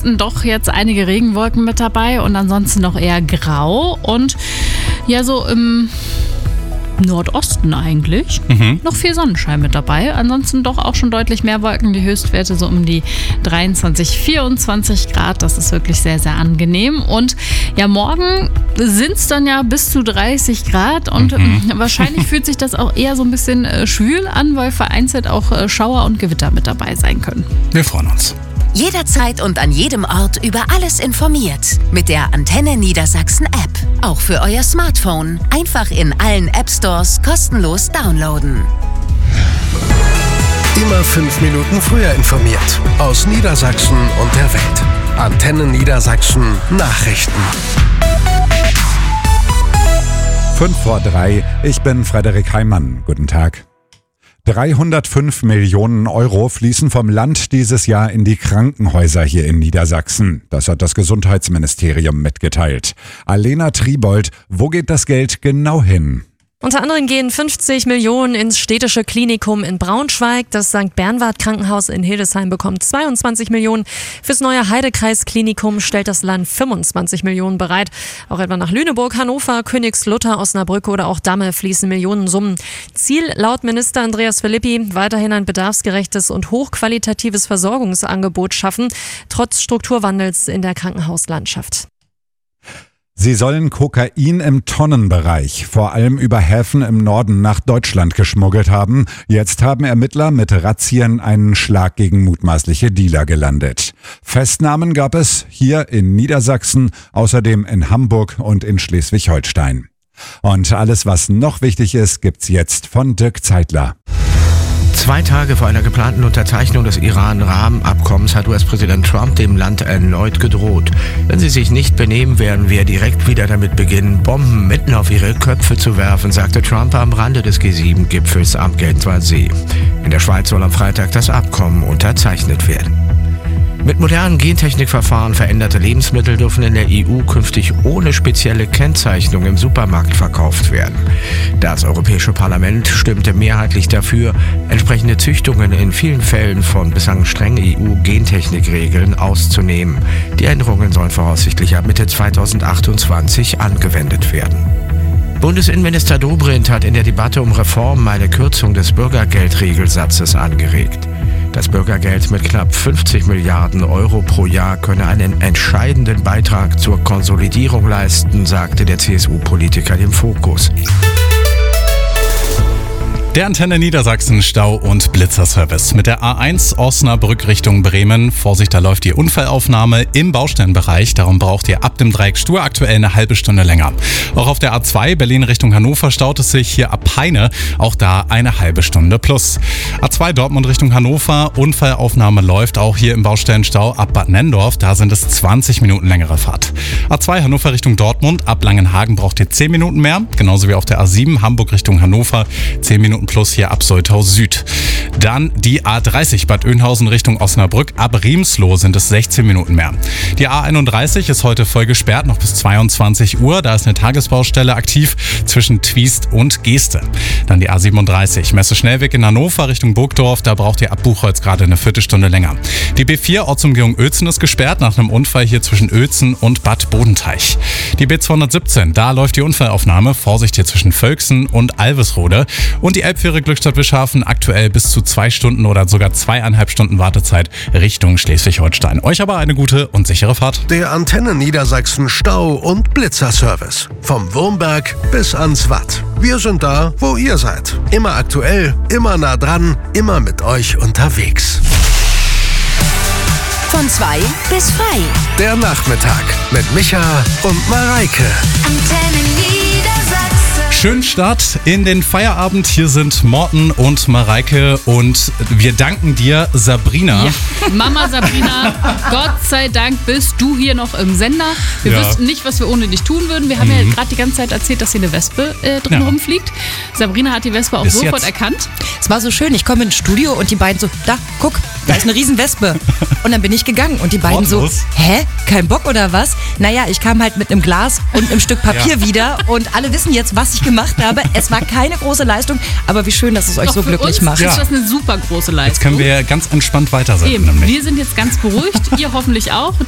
Westen doch jetzt einige Regenwolken mit dabei und ansonsten noch eher grau und ja, so im Nordosten eigentlich. Noch viel Sonnenschein mit dabei. Ansonsten doch auch schon deutlich mehr Wolken. Die Höchstwerte so um die 23, 24 Grad. Das ist wirklich sehr, sehr angenehm. Und ja, morgen sind es dann ja bis zu 30 Grad. Und wahrscheinlich fühlt sich das auch eher so ein bisschen schwül an, weil vereinzelt auch Schauer und Gewitter mit dabei sein können. Wir freuen uns. Jederzeit und an jedem Ort über alles informiert. Mit der Antenne Niedersachsen App. Auch für euer Smartphone. Einfach in allen App Stores kostenlos downloaden. Immer 5 Minuten früher informiert. Aus Niedersachsen und der Welt. Antenne Niedersachsen Nachrichten. 2:05. Ich bin Frederik Heimann. Guten Tag. 305 Millionen Euro fließen vom Land dieses Jahr in die Krankenhäuser hier in Niedersachsen. Das hat das Gesundheitsministerium mitgeteilt. Alena Triebold, wo geht das Geld genau hin? Unter anderem gehen 50 Millionen ins städtische Klinikum in Braunschweig. Das St. Bernward Krankenhaus in Hildesheim bekommt 22 Millionen. Fürs neue Heidekreis-Klinikum stellt das Land 25 Millionen bereit. Auch etwa nach Lüneburg, Hannover, Königslutter, Osnabrück oder auch Damme fließen Millionensummen. Ziel laut Minister Andreas Philippi, weiterhin ein bedarfsgerechtes und hochqualitatives Versorgungsangebot schaffen, trotz Strukturwandels in der Krankenhauslandschaft. Sie sollen Kokain im Tonnenbereich, vor allem über Häfen im Norden nach Deutschland geschmuggelt haben. Jetzt haben Ermittler mit Razzien einen Schlag gegen mutmaßliche Dealer gelandet. Festnahmen gab es hier in Niedersachsen, außerdem in Hamburg und in Schleswig-Holstein. Und alles, was noch wichtig ist, gibt's jetzt von Dirk Zeitler. 2 Tage vor einer geplanten Unterzeichnung des Iran-Rahmenabkommens hat US-Präsident Trump dem Land erneut gedroht. Wenn sie sich nicht benehmen, werden wir direkt wieder damit beginnen, Bomben mitten auf ihre Köpfe zu werfen, sagte Trump am Rande des G7-Gipfels am Genfer See. In der Schweiz soll am Freitag das Abkommen unterzeichnet werden. Mit modernen Gentechnikverfahren veränderte Lebensmittel dürfen in der EU künftig ohne spezielle Kennzeichnung im Supermarkt verkauft werden. Das Europäische Parlament stimmte mehrheitlich dafür, entsprechende Züchtungen in vielen Fällen von bislang strengen EU-Gentechnikregeln auszunehmen. Die Änderungen sollen voraussichtlich ab Mitte 2028 angewendet werden. Bundesinnenminister Dobrindt hat in der Debatte um Reformen eine Kürzung des Bürgergeldregelsatzes angeregt. Das Bürgergeld mit knapp 50 Milliarden Euro pro Jahr könne einen entscheidenden Beitrag zur Konsolidierung leisten, sagte der CSU-Politiker dem Fokus. Der Antenne Niedersachsen Stau- und Blitzerservice. Mit der A1 Osnabrück Richtung Bremen. Vorsicht, da läuft die Unfallaufnahme im Baustellenbereich. Darum braucht ihr ab dem Dreieck Stur aktuell eine halbe Stunde länger. Auch auf der A2 Berlin Richtung Hannover staut es sich hier ab Peine. Auch da eine halbe Stunde plus. A2 Dortmund Richtung Hannover. Unfallaufnahme läuft auch hier im Baustellenstau ab Bad Nenndorf. Da sind es 20 Minuten längere Fahrt. A2 Hannover Richtung Dortmund. Ab Langenhagen braucht ihr 10 Minuten mehr. Genauso wie auf der A7 Hamburg Richtung Hannover. 10 Minuten plus hier ab Soltau Süd. Dann die A30 Bad Oeynhausen Richtung Osnabrück. Ab Riemsloh sind es 16 Minuten mehr. Die A31 ist heute voll gesperrt, noch bis 22 Uhr. Da ist eine Tagesbaustelle aktiv zwischen Twiest und Geeste. Dann die A37 Messe-Schnellweg in Hannover Richtung Burgdorf. Da braucht ihr ab Buchholz gerade eine Viertelstunde länger. Die B4 Ortsumgehung Uelzen ist gesperrt nach einem Unfall hier zwischen Uelzen und Bad Bodenteich. Die B217, da läuft die Unfallaufnahme. Vorsicht hier zwischen Völksen und Alvesrode. Und die Elbfähre Glückstadt-Bischhafen aktuell bis zu 2 Stunden oder sogar 2,5 Stunden Wartezeit Richtung Schleswig-Holstein. Euch aber eine gute und sichere Fahrt. Der Antenne Niedersachsen Stau- und Blitzerservice. Vom Wurmberg bis ans Watt. Wir sind da, wo ihr seid. Immer aktuell, immer nah dran, immer mit euch unterwegs. Von 2 bis frei. Der Nachmittag mit Micha und Mareike. Antenne Niedersachsen. Schönen Start in den Feierabend. Hier sind Morten und Mareike und wir danken dir, Sabrina. Ja. Mama Sabrina, Gott sei Dank bist du hier noch im Sender. Wir wüssten nicht, was wir ohne dich tun würden. Wir haben ja gerade die ganze Zeit erzählt, dass hier eine Wespe drin rumfliegt. Sabrina hat die Wespe auch Bis sofort jetzt erkannt. Es war so schön, ich komme ins Studio und die beiden so, da, guck, da ist eine Riesenwespe. Und dann bin ich gegangen und die beiden Wortlos. so, hä, kein Bock oder was? Naja, ich kam halt mit einem Glas und einem Stück Papier wieder und alle wissen jetzt, was ich gemacht habe. Es war keine große Leistung, aber wie schön, dass es euch Doch so für glücklich uns macht. ist das eine super große Leistung. Jetzt können wir ganz entspannt weiter sein. Eben. Wir sind jetzt ganz beruhigt, ihr hoffentlich auch.